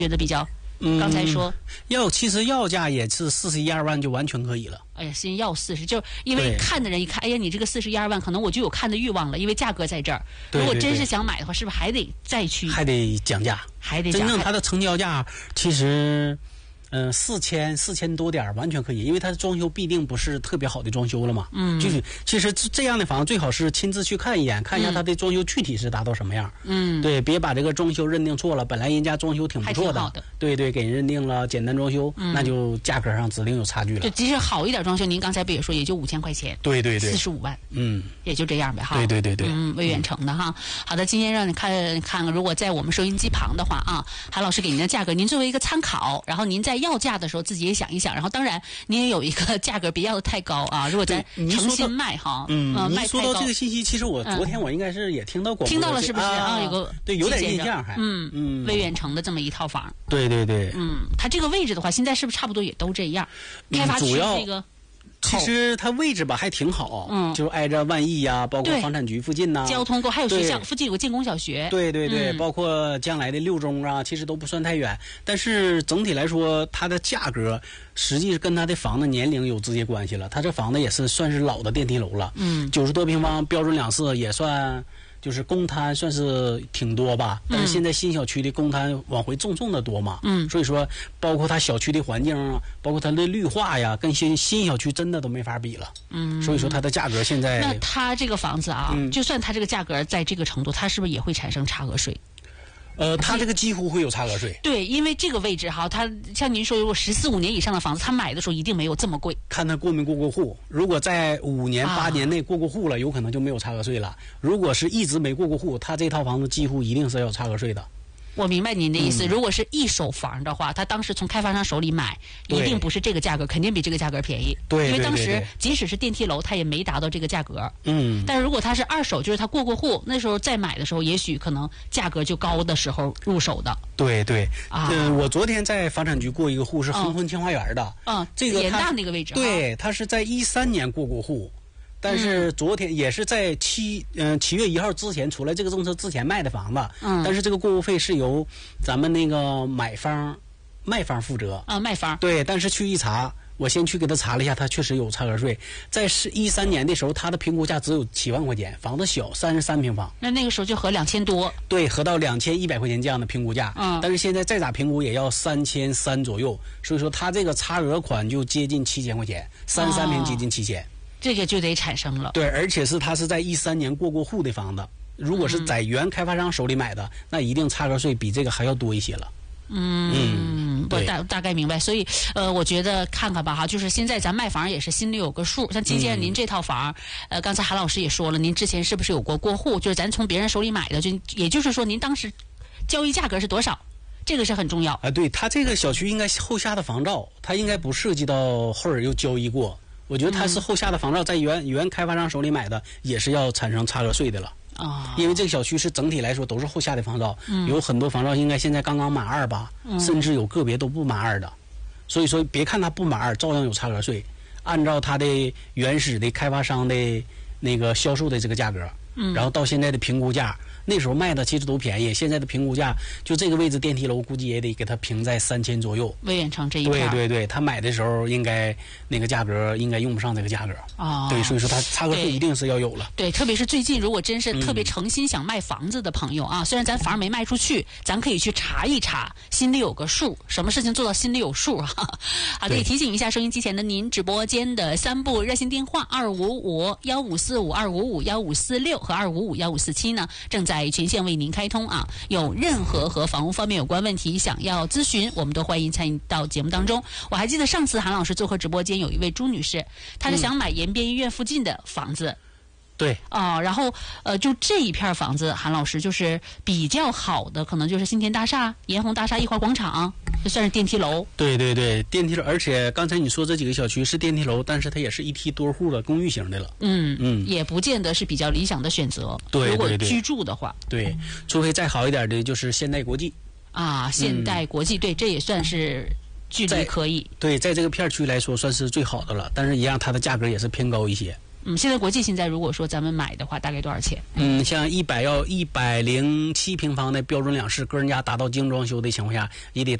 觉得比较？刚才说其实要价也是41-2万就完全可以了。 哎呀，先要40，就因为看的人一看，哎呀，你这个41-2万，可能我就有看的欲望了，因为价格在这儿。如果真是想买的话，是不是还得再去？ 还得讲价， 还得讲。 真正它的成交价其实。4000多点完全可以，因为它的装修必定不是特别好的装修了嘛。就是其实这样的房子最好是亲自去看一眼，看一下它的装修具体是达到什么样。对，别把这个装修认定错了，本来人家装修挺不错的，对，给人认定了简单装修，那就价格上指定有差距了。 就即使好一点装修，您刚才不也说也就5000块钱？ 对 ，45万，也就这样呗哈。 对， 魏远成的哈。好的，今天让你看，如果在我们收音机旁的话啊，韩老师给您的价格，您作为一个参考，然后您在要价的时候自己也想一想，然后当然您也有一个价格别要的太高啊，如果咱诚心卖哈，卖太高。 说到这个信息，其实我昨天我应该是也听到过， 听到了是不是啊？有个对，有点印象还。 魏远成的这么一套房。 对。 它这个位置的话，现在是不是差不多也都这样？开发区这个。 其实它位置吧还挺好，就挨着万亿呀，包括房产局附近呐， 交通够，还有学校附近有个建工小学， 对，包括将来的六中啊，其实都不算太远。但是整体来说，它的价格实际跟它的房子年龄有直接关系了。它这房子也是算是老的电梯楼了，90多平方，标准两室也算。就是公摊算是挺多吧，但是现在新小区的公摊往回种的多嘛，所以说包括它小区的环境啊，包括它的绿化呀，跟新小区真的都没法比了，所以说它的价格现在。 那它这个房子啊，就算它这个价格在这个程度，它是不是也会产生差额税？ 它这个几乎会有差额税。 对，因为这个位置哈，它像您说，如果14、5年以上的房子，他买的时候一定没有这么贵。 看他过没过户，如果在5年、8年内过户了，有可能就没有差额税了。如果是一直没过户，他这套房子几乎一定是要差额税的。 我明白您的意思，如果是一手房的话，他当时从开发商手里买，一定不是这个价格，肯定比这个价格便宜。 对， 因为当时即使是电梯楼，他也没达到这个价格。但是如果他是二手，就是他过户，那时候再买的时候，也许可能价格就高的时候入手的。 对。我昨天在房产局过一个户，是恒坤清华园的。这个联大那个位置。 对，他是在13年过户。但是昨天也是在7月1号之前出来这个政策之前卖的房子，但是这个过户费是由咱们那个卖方负责卖方对，但是去一查，我先去给他查了一下，他确实有差额税。在13年的时候，他的评估价只有7万块钱，房子小，33平方， 那个时候就合2000多， 对，合到2100块钱这样的评估价，但是现在再咋评估也要3300左右，所以说他这个差额款就接近7000块钱，33平接近7000。 这个就得产生了。 对，而且他是在13年过户的房子，如果是在原开发商手里买的，那一定差额税比这个还要多一些了。 我大概明白。所以我觉得看看吧哈，就是现在咱卖房也是心里有个数。像今天您这套房，刚才韩老师也说了，您之前是不是有过户？就是咱从别人手里买的，也就是说您当时交易价格是多少？这个是很重要啊。对，他这个小区应该后下的房照，他应该不涉及到后儿又交易过。我觉得它是后下的房照，在原开发商手里买的，也是要产生差额税的了。因为这个小区是整体来说都是后下的房照，有很多房照应该现在刚刚满2吧，甚至有个别都不满2的。所以说，别看它不满2，照样有差额税。按照它的原始的开发商的那个销售的这个价格，然后到现在的评估价。那时候卖的其实都便宜，现在的评估价就这个位置电梯楼估计也得给它评在3000左右。 魏远成这一片， 对，他买的时候应该那个价格应该用不上这个价格对，所以说他差额税一定是要有了。 对，特别是最近如果真是特别诚心想卖房子的朋友啊，虽然咱房没卖出去，咱可以去查一查，心里有个数，什么事情做到心里有数好的，也提醒一下收音机前的您，直播间的3部热线电话255-1545-255-1546和255-1547呢，正在全线为您开通啊！有任何和房屋方面有关问题想要咨询，我们都欢迎参与到节目当中。我还记得上次韩老师做客直播间，有一位朱女士，她是想买延边医院附近的房子。 对然后就这一片房子，韩老师就是比较好的，可能就是新田大厦、延宏大厦、益华广场，这算是电梯楼。 对，电梯楼，而且刚才你说这几个小区是电梯楼，但是它也是一梯多户的公寓型的了。 也不见得是比较理想的选择。 对， 如果居住的话， 对，除非再好一点的，就是现代国际现代国际，对，这也算是距离可以。 对，在这个片区来说算是最好的了，但是一样它的价格也是偏高一些。 现在国际现在如果说咱们买的话，大概多少钱？ 像107平方的标准两室个人家达到精装修的情况下，也得